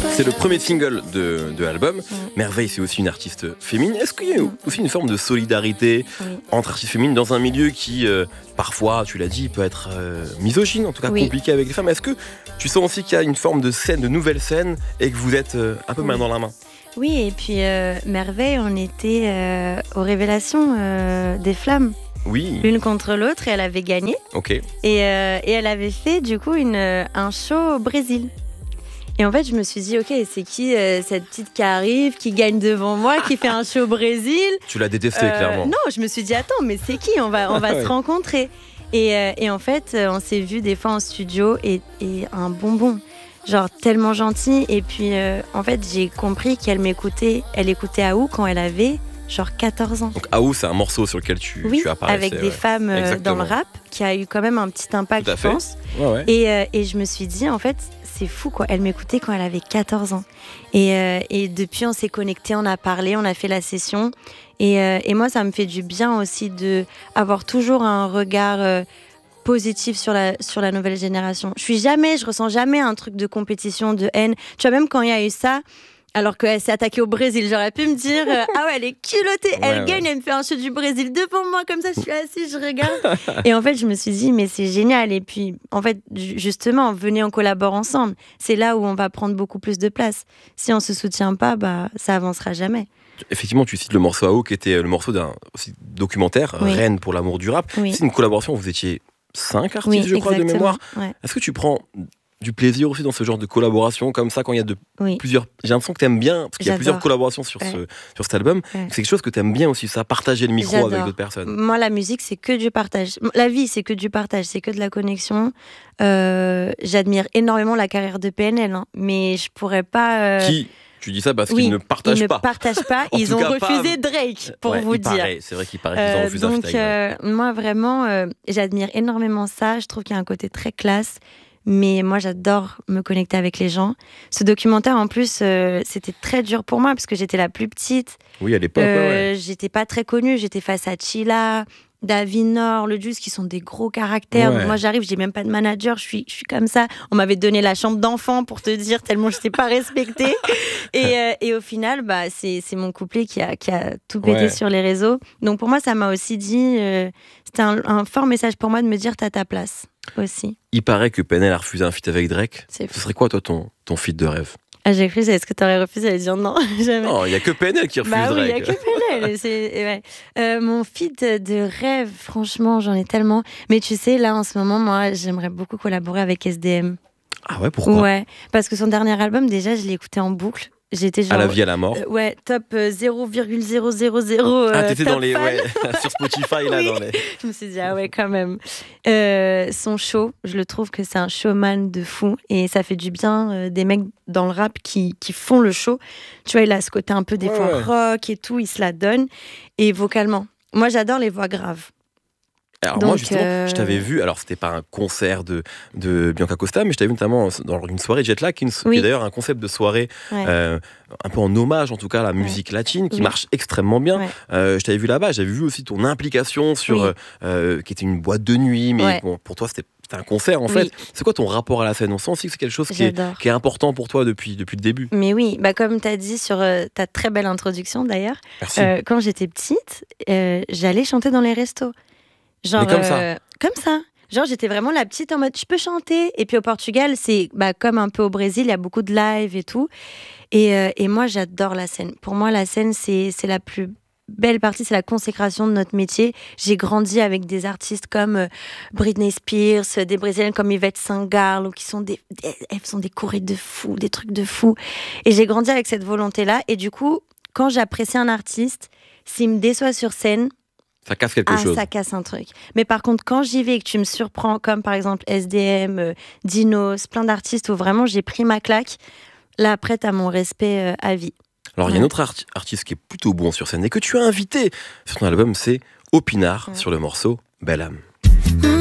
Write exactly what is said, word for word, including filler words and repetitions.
C'est le premier single de, de l'album. Mm. Merveille, c'est aussi une artiste féminine. Est-ce qu'il y a Mm. aussi une forme de solidarité Oui. entre artistes féminines dans un milieu qui, euh, parfois, tu l'as dit, peut être euh, misogyne, en tout cas Oui. compliqué avec les femmes? Est-ce que tu sens aussi qu'il y a une forme de scène, de nouvelle scène, et que vous êtes euh, un peu Oui. main dans la main? Oui, et puis euh, Merveille, on était euh, aux révélations euh, des flammes, Oui, l'une contre l'autre, et elle avait gagné. ok. Et, euh, et elle avait fait du coup une, un show au Brésil. Et en fait, je me suis dit, ok, c'est qui euh, cette petite qui arrive, qui gagne devant moi, qui fait un show au Brésil? Tu l'as détesté, Euh, clairement. Non, je me suis dit, attends, mais c'est qui? On va, on va Ouais. se rencontrer. Et, euh, et en fait, euh, on s'est vu des fois en studio et, et un bonbon. Genre tellement gentil. Et puis, euh, en fait, j'ai compris qu'elle m'écoutait. Elle écoutait Aou quand elle avait genre quatorze ans. Donc, Aou, c'est un morceau sur lequel tu, Oui, tu apparaissais. avec des ouais. femmes euh, Exactement. dans le rap, qui a eu quand même un petit impact, Tout à je fait. pense. Ouais, ouais. Et, euh, et je me suis dit, en fait, c'est fou, quoi. Elle m'écoutait quand elle avait quatorze ans. Et, euh, et depuis, on s'est connectés, on a parlé, on a fait la session. Et, euh, et moi, ça me fait du bien aussi d'avoir toujours un regard euh, positif sur la, sur la nouvelle génération. Je suis jamais, je ressens jamais un truc de compétition, de haine. Tu vois, même quand il y a eu ça, alors qu'elle s'est attaquée au Brésil, j'aurais pu me dire euh, ah ouais, elle est culottée, elle Ouais, gagne, ouais. elle me fait un show du Brésil devant moi, comme ça, je suis assise, je regarde. Et en fait, je me suis dit, mais c'est génial. Et puis, en fait, ju- justement, venez, on collabore ensemble. C'est là où on va prendre beaucoup plus de place. Si on se soutient pas, bah, ça avancera jamais. Effectivement, tu cites le morceau Aou, qui était le morceau d'un aussi documentaire, Oui. Reine pour l'amour du rap. Oui. C'est une collaboration, vous étiez cinq artistes, Oui, je crois, de exactement. mémoire. Ouais. Est-ce que tu prends du plaisir aussi dans ce genre de collaboration, comme ça, quand il y a de Oui. plusieurs... J'ai l'impression que tu aimes bien, parce qu'il y a J'adore. plusieurs collaborations sur, Ouais. ce, sur cet album. Ouais. C'est quelque chose que tu aimes bien aussi, ça, partager le micro J'adore. avec d'autres personnes. Moi, la musique, c'est que du partage. La vie, c'est que du partage, c'est que de la connexion. Euh, j'admire énormément la carrière de P N L, hein, mais je pourrais pas. euh, Qui, tu dis ça parce oui, qu'ils ne partagent ils pas. ne partagent pas. En Ils tout ont cas, pas- refusé Drake, pour Ouais, vous il dire. paraît, c'est vrai qu'il paraît qu'ils ont Euh, refusé un donc, feat avec Drake. euh, moi, vraiment, euh, j'admire énormément ça. Je trouve qu'il y a un côté très classe. Mais moi, j'adore me connecter avec les gens. Ce documentaire, en plus, euh, c'était très dur pour moi parce que j'étais la plus petite. Oui, à l'époque, ouais, Euh, ouais. J'étais pas très connue. J'étais face à Chilla, David Nord, le Juice, qui sont des gros caractères. Ouais. Donc moi, j'arrive, j'ai même pas de manager. Je suis, je suis comme ça. On m'avait donné la chambre d'enfant pour te dire tellement je n'étais pas respectée. et, euh, et au final, bah, c'est c'est mon couplet qui a, qui a tout pété Ouais. sur les réseaux. Donc pour moi, ça m'a aussi dit. Euh, c'était un, un fort message pour moi de me dire t'as ta place aussi. Il paraît que P N L a refusé un feat avec Drake. C'est Ce fou. serait quoi, toi, ton, ton feat de rêve? Ah, j'ai cru, est-ce que t'aurais refusé? Elle dire non, jamais. Non, il n'y a que P N L qui refuse Bah oui, il Drake. n'y a que P N L. c'est- ouais. Euh, mon feat de rêve, franchement, j'en ai tellement. Mais tu sais, là, en ce moment, moi, j'aimerais beaucoup collaborer avec S D M. Ah ouais, pourquoi? Ouais, parce que son dernier album, déjà, je l'ai écouté en boucle. J'étais genre... À la vie, à la mort. euh, ouais, top euh, zéro virgule zéro zéro zéro. Ah, euh, t'étais top dans les. fan. Ouais, sur Spotify, là, Oui. dans les. Je me suis dit, ah ouais, quand même. Euh, son show, je le trouve que c'est un showman de fou. Et ça fait du bien euh, des mecs dans le rap qui, qui font le show. Tu vois, il a ce côté un peu des Ouais, fois ouais. rock et tout, il se la donne. Et vocalement. Moi, j'adore les voix graves. Alors, Donc, moi, justement, euh, je t'avais vu. Alors, c'était pas un concert de, de Bianca Costa, mais je t'avais vu notamment dans une soirée Jetlag, qui, est une- qui Oui. est d'ailleurs un concept de soirée Ouais. euh, un peu en hommage, en tout cas, à la musique latine, qui Oui. marche extrêmement bien. Ouais. Euh, je t'avais vu là-bas, j'avais vu aussi ton implication sur. Oui. euh, euh, qui était une boîte de nuit, mais Ouais. bon, pour toi, c'était. C'était un concert en Oui. fait. C'est quoi ton rapport à la scène? On sent aussi que c'est quelque chose qui est, J'adore. qui est important pour toi depuis, depuis le début. Mais oui, bah comme tu as dit sur euh, ta très belle introduction d'ailleurs, Merci. euh, quand j'étais petite, euh, j'allais chanter dans les restos. Genre, Mais comme ça. euh, comme ça. Genre, j'étais vraiment la petite en mode, je peux chanter. Et puis au Portugal, c'est bah, comme un peu au Brésil, il y a beaucoup de live et tout. Et, euh, et moi, j'adore la scène. Pour moi, la scène, c'est c'est la plus belle partie, c'est la consécration de notre métier. J'ai grandi avec des artistes comme euh, Britney Spears, euh, des Brésiliennes comme Yvette Sangalo, qui sont des, des, elles sont des chorés de fous, des trucs de fous. Et j'ai grandi avec cette volonté-là. Et du coup, quand j'apprécie un artiste, s'il me déçoit sur scène, Ça casse quelque ah, chose. ça casse un truc. Mais par contre, quand j'y vais et que tu me surprends, comme par exemple S D M, euh, Dinos, plein d'artistes où vraiment j'ai pris ma claque, là, après, t'as mon respect euh, à vie. Alors, il y a Ouais. un autre arti- artiste qui est plutôt bon sur scène et que tu as invité sur ton album, c'est Opinard, Ouais. sur le morceau Belle âme.